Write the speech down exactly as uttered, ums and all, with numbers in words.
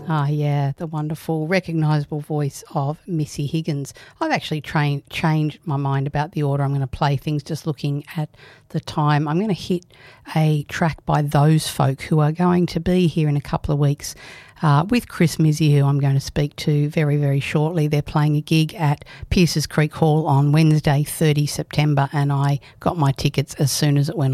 Ah, yeah, the wonderful, recognisable voice of Missy Higgins. I've actually train, changed my mind about the order I'm going to play things just looking at the time. I'm going to hit a track by Those Folk, who are going to be here in a couple of weeks uh, with Chris Mizzy, who I'm going to speak to very, very shortly. They're playing a gig at Pierces Creek Hall on Wednesday, the thirtieth of September, and I got my tickets as soon as it went